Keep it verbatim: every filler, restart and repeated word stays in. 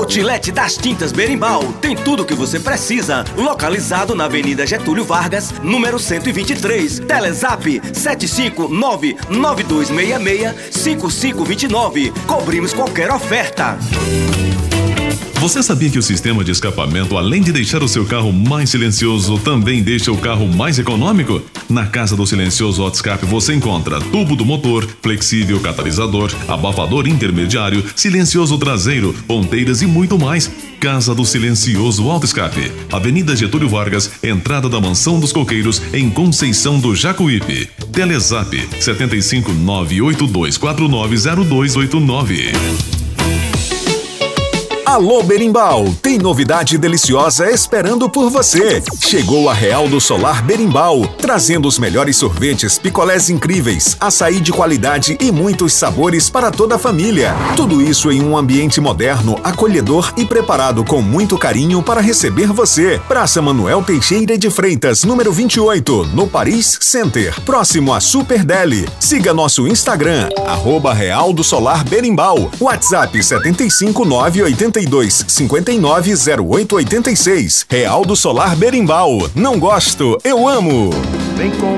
Outlet das Tintas Berimbau tem tudo o que você precisa. Localizado na Avenida Getúlio Vargas, número cento e vinte e três. Telezap sete cinco nove nove dois seis seis cinco cinco dois nove. Cobrimos qualquer oferta. Você sabia que o sistema de escapamento, além de deixar o seu carro mais silencioso, também deixa o carro mais econômico? Na Casa do Silencioso Autoscape você encontra tubo do motor, flexível catalisador, abafador intermediário, silencioso traseiro, ponteiras e muito mais. Casa do Silencioso Autoscape, Avenida Getúlio Vargas, entrada da Mansão dos Coqueiros, em Conceição do Jacuípe. Telezap sete cinco nove oito dois quatro nove zero dois oito nove. Alô Berimbau, tem novidade deliciosa esperando por você. Chegou a Real do Solar Berimbau, trazendo os melhores sorvetes, picolés incríveis, açaí de qualidade e muitos sabores para toda a família. Tudo isso em um ambiente moderno, acolhedor e preparado com muito carinho para receber você. Praça Manuel Teixeira de Freitas, número vinte e oito, no Paris Center, próximo a Super Deli. Siga nosso Instagram, arroba Real do Solar Berimbau. WhatsApp sete cinco nove oito dois cinco nove zero oito oito seis. Real do Solar Berimbau. Não gosto, eu amo. Vem com